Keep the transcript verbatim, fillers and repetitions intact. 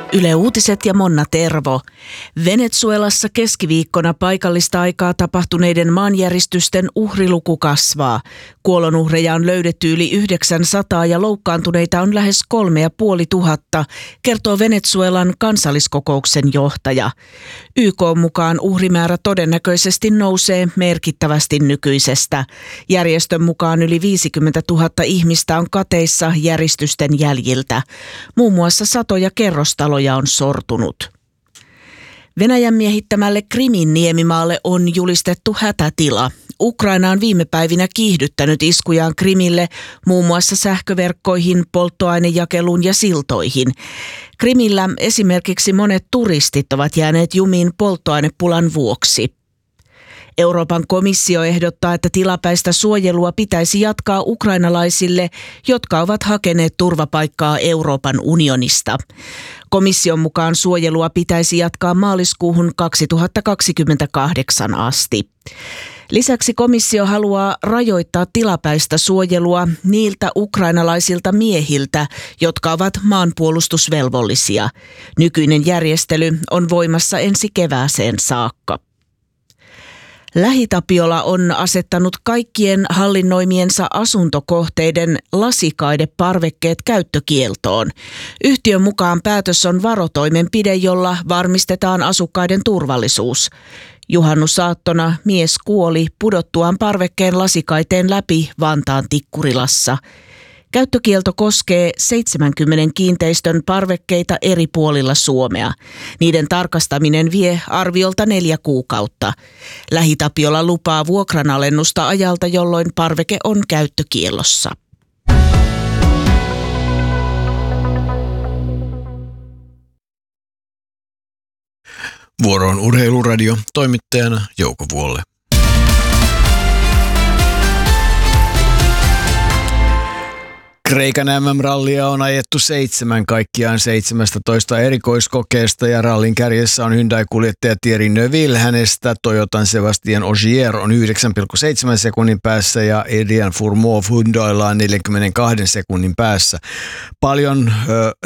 Yle Uutiset ja Monna Tervo. Venezuelassa keskiviikkona paikallista aikaa tapahtuneiden maanjäristysten uhriluku kasvaa. Kuolonuhreja on löydetty yli yhdeksänsataa ja loukkaantuneita on lähes kolme ja puoli tuhatta, kertoo Venezuelan kansalliskokouksen johtaja. Y K:n mukaan uhrimäärä todennäköisesti nousee merkittävästi nykyisestä. Järjestön mukaan yli viisikymmentätuhatta ihmistä on kateissa järistysten jäljiltä. Muun muassa satoja kerrostaloja on sortunut. Venäjän miehittämälle Krimin niemimaalle on julistettu hätätila. Ukraina on viime päivinä kiihdyttänyt iskujaan Krimille muun muassa sähköverkkoihin, polttoainejakeluun ja siltoihin. Krimillä esimerkiksi monet turistit ovat jääneet jumiin polttoainepulan vuoksi. Euroopan komissio ehdottaa, että tilapäistä suojelua pitäisi jatkaa ukrainalaisille, jotka ovat hakeneet turvapaikkaa Euroopan unionista. Komission mukaan suojelua pitäisi jatkaa maaliskuuhun kaksituhattakaksikymmentäkahdeksan asti. Lisäksi komissio haluaa rajoittaa tilapäistä suojelua niiltä ukrainalaisilta miehiltä, jotka ovat maanpuolustusvelvollisia. Nykyinen järjestely on voimassa ensi kevääseen saakka. LähiTapiola on asettanut kaikkien hallinnoimiensa asuntokohteiden lasikaideparvekkeet käyttökieltoon. Yhtiön mukaan päätös on varotoimenpide, jolla varmistetaan asukkaiden turvallisuus. Juhannusaattona mies kuoli pudottuaan parvekkeen lasikaiteen läpi Vantaan Tikkurilassa. Käyttökielto koskee seitsemänkymmenen kiinteistön parvekkeita eri puolilla Suomea. Niiden tarkastaminen vie arviolta neljä kuukautta. LähiTapiola lupaa vuokranalennusta ajalta, jolloin parveke on käyttökiellossa. Vuoro on Urheiluradio, toimittajana Jouko Vuolle. Kreikan M M-rallia on ajettu seitsemän kaikkiaan seitsemästätoista erikoiskokeesta ja rallin kärjessä on Hyundai-kuljettaja Thierry Neuville. Hänestä Toyotan Sebastien Ogier on yhdeksän pilkku seitsemän sekunnin päässä ja Adrian Fourmaux Hyundailla on neljänkymmenenkahden sekunnin päässä. Paljon ö,